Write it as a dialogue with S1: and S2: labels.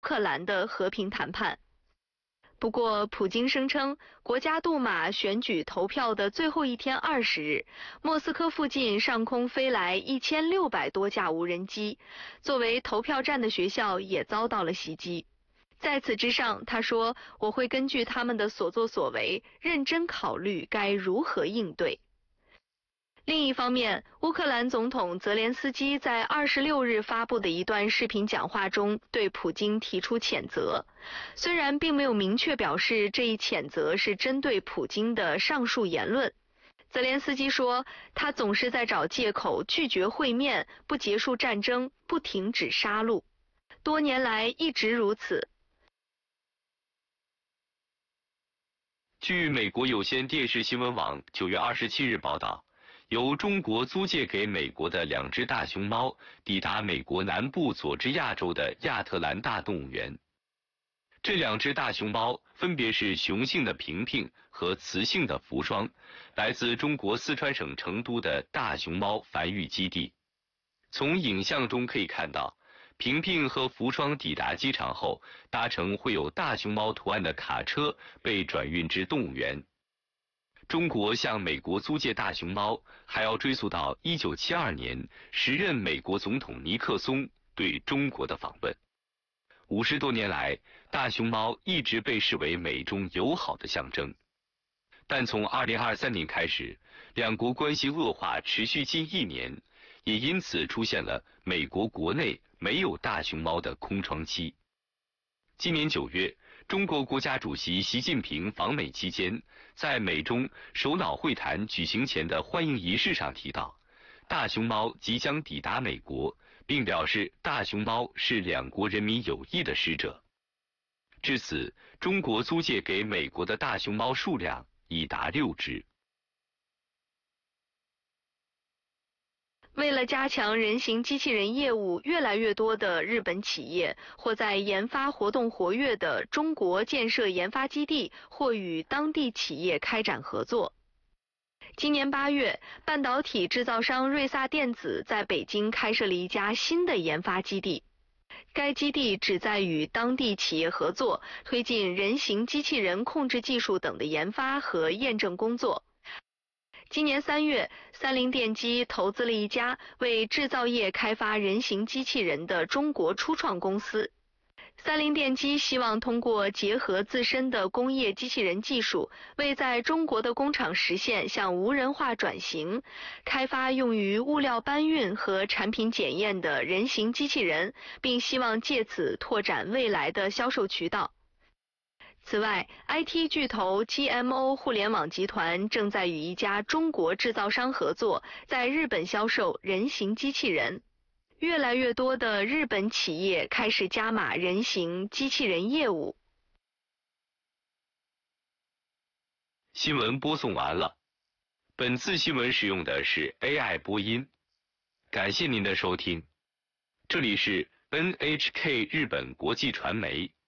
S1: 克兰的和平谈判。不过，普京声称，国家杜马选举投票的最后一天20日，莫斯科附近上空飞来1600多架无人机，作为投票站的学校也遭到了袭击。在此之上，他说，我会根据他们的所作所为，认真考虑该如何应对。另一方面，乌克兰总统泽连斯基在26日发布的一段视频讲话中对普京提出谴责，虽然并没有明确表示这一谴责是针对普京的上述言论。泽连斯基说，他总是在找借口拒绝会面，不结束战争，不停止杀戮，多年来一直如此。
S2: 据美国有线电视新闻网9月27日报道，由中国租借给美国的2只大熊猫抵达美国南部佐治亚州的亚特兰大动物园。这2只大熊猫分别是雄性的平平和雌性的福双，来自中国四川省成都的大熊猫繁育基地。从影像中可以看到，平平和福双抵达机场后，搭乘绘有大熊猫图案的卡车被转运至动物园。中国向美国租借大熊猫，还要追溯到1972年时任美国总统尼克松对中国的访问。50多年来，大熊猫一直被视为美中友好的象征。但从2023年开始，两国关系恶化持续近1年，也因此出现了美国国内没有大熊猫的空窗期。今年9月，中国国家主席习近平访美期间，在美中首脑会谈举行前的欢迎仪式上提到，大熊猫即将抵达美国，并表示大熊猫是两国人民友谊的使者。至此，中国租借给美国的大熊猫数量已达6只。
S1: 为了加强人形机器人业务，越来越多的日本企业或在研发活动活跃的中国建设研发基地或与当地企业开展合作。今年8月，半导体制造商瑞萨电子在北京开设了一家新的研发基地。该基地旨在与当地企业合作，推进人形机器人控制技术等的研发和验证工作。今年3月，三菱电机投资了一家为制造业开发人形机器人的中国初创公司。三菱电机希望通过结合自身的工业机器人技术，为在中国的工厂实现向无人化转型，开发用于物料搬运和产品检验的人形机器人，并希望借此拓展未来的销售渠道。此外 ，IT 巨头 GMO 互联网集团正在与一家中国制造商合作，在日本销售人形机器人。越来越多的日本企业开始加码人形机器人业务。
S2: 新闻播送完了。本次新闻使用的是 AI 播音。感谢您的收听。这里是 NHK 日本国际传媒。